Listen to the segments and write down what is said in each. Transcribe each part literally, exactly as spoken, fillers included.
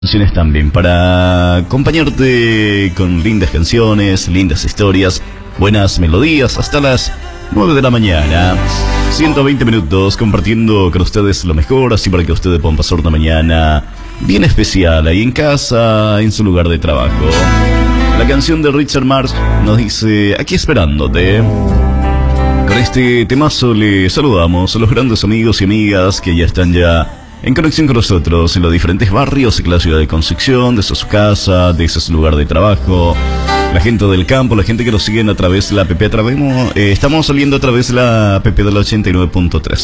Canciones también para acompañarte con lindas canciones, lindas historias, buenas melodías hasta las nueve de la mañana. ciento veinte minutos compartiendo con ustedes lo mejor, así para que ustedes puedan pasar una mañana bien especial ahí en casa, en su lugar de trabajo. La canción de Richard Marx nos dice: aquí esperándote. Con este temazo le saludamos a los grandes amigos y amigas que ya están ya en conexión con nosotros en los diferentes barrios de la ciudad de Concepción, desde su casa, desde su lugar de trabajo, la gente del campo, la gente que nos siguen a través de la app. A través, eh, estamos saliendo a través de la app de la ochenta y nueve punto tres.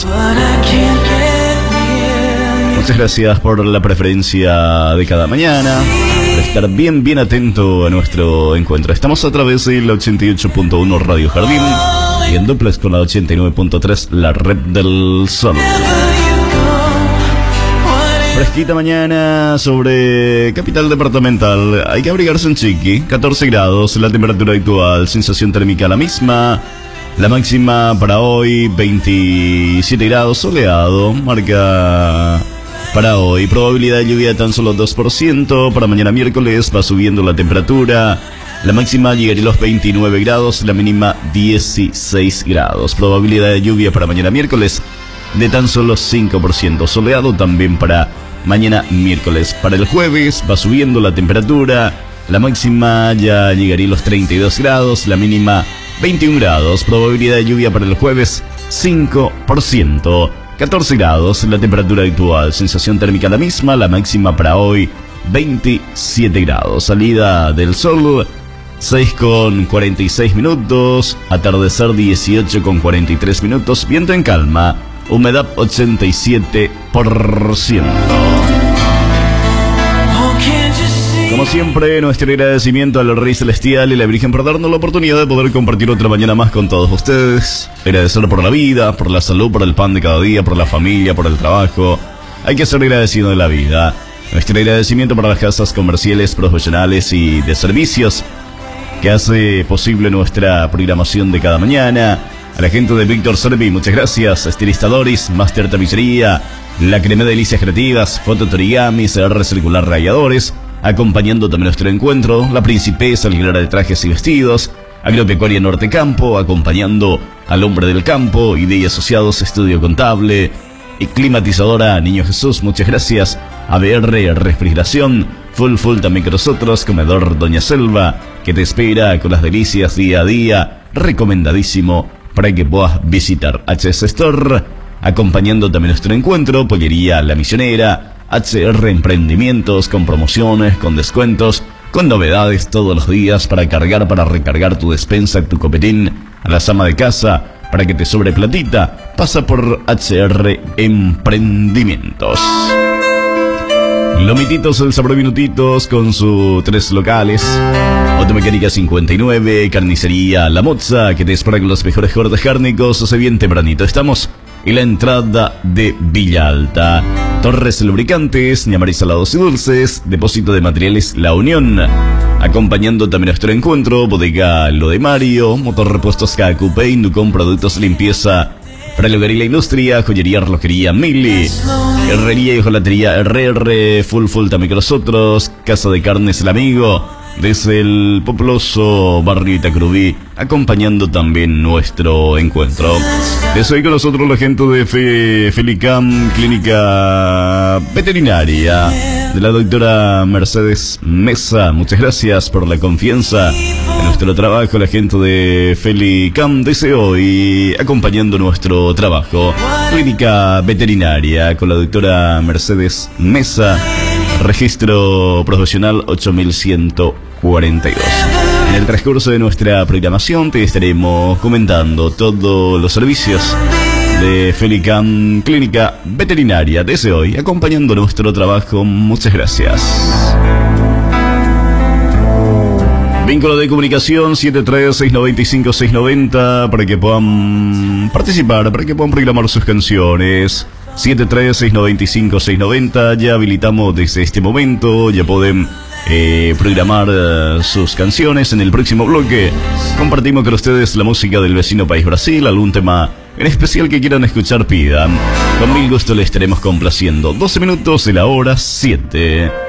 Muchas gracias por la preferencia de cada mañana, por estar bien, bien atento a nuestro encuentro. Estamos a través de la ochenta y ocho punto uno Radio Jardín y en duplex con la ochenta y nueve punto tres, la red del sol. Fresquita mañana sobre capital departamental. Hay que abrigarse en chiqui. catorce grados, la temperatura actual. Sensación térmica la misma. La máxima para hoy, veintisiete grados, soleado. Marca para hoy. Probabilidad de lluvia tan solo dos por ciento. Para mañana miércoles va subiendo la temperatura. La máxima llegaría a los veintinueve grados. La mínima dieciséis grados. Probabilidad de lluvia para mañana miércoles de tan solo cinco por ciento. Soleado también para mañana miércoles. Para el jueves va subiendo la temperatura. La máxima ya llegaría a los treinta y dos grados. La mínima veintiún grados. Probabilidad de lluvia para el jueves cinco por ciento. catorce grados la temperatura actual. Sensación térmica la misma. La máxima para hoy veintisiete grados. Salida del sol seis con cuarenta y seis minutos. Atardecer dieciocho con cuarenta y tres minutos. Viento en calma. Humedad ochenta y siete por ciento. Como siempre, nuestro agradecimiento al Rey Celestial y la Virgen por darnos la oportunidad de poder compartir otra mañana más con todos ustedes. Agradecer por la vida, por la salud, por el pan de cada día, por la familia, por el trabajo. Hay que ser agradecido de la vida. Nuestro agradecimiento para las casas comerciales, profesionales y de servicios que hace posible nuestra programación de cada mañana. A la gente de Víctor Servi, muchas gracias. Estilista Doris, Master Tapicería, La Crema de Delicias Creativas, Fototorigamis, R Circular Rayadores, acompañando también nuestro encuentro. La Principesa, Alquiler de Trajes y Vestidos, Agropecuaria Norte Campo, acompañando al Hombre del Campo, Idea Asociados, Estudio Contable y Climatizadora Niño Jesús, muchas gracias. A B R Refrigeración, Full Full también con nosotros, Comedor Doña Selva, que te espera con las delicias día a día, recomendadísimo para que puedas visitar. H S Store, acompañando también nuestro encuentro. Pollería La Misionera, H R Emprendimientos, con promociones, con descuentos, con novedades todos los días para cargar, para recargar tu despensa, tu copetín, a la ama de casa, para que te sobre platita. Pasa por H R Emprendimientos. Lomititos El Sabor Minutitos con sus tres locales. Automecánica cincuenta y nueve, Carnicería La Moza, que te espera con los mejores cortes cárnicos. Hace bien tempranito. Estamos en la entrada de Villa Alta. Torres Lubricantes, Ñamar y Salados y Dulces, Depósito de Materiales La Unión. Acompañando también nuestro encuentro, Bodega Lo de Mario, Motor Repuestos K Q P, Inducom Productos Limpieza para el hogar y la industria, Joyería Relojería Mili, Herrería y Hojalatería R R, Full Full también con nosotros, Casa de Carnes El Amigo, desde el populoso barrio Itacurubí, acompañando también nuestro encuentro. Desde hoy con nosotros la gente de Fe, Felicam, Clínica Veterinaria, de la doctora Mercedes Mesa. Muchas gracias por la confianza en nuestro trabajo, la gente de Felicam desde hoy, acompañando nuestro trabajo. Clínica Veterinaria con la doctora Mercedes Mesa. Registro profesional ocho mil ciento cuarenta y dos. En el transcurso de nuestra programación te estaremos comentando todos los servicios de Felicam Clínica Veterinaria desde hoy, acompañando nuestro trabajo. Muchas gracias. Vínculo de comunicación siete tres seis nueve cinco seis nueve cero para que puedan participar, para que puedan programar sus canciones. siete tres seis nueve cinco seis nueve cero, ya habilitamos desde este momento, ya pueden eh, programar uh, sus canciones. En el próximo bloque compartimos con ustedes la música del vecino país Brasil, algún tema en especial que quieran escuchar, pidan. Con mil gusto le estaremos complaciendo. doce minutos de la hora siete.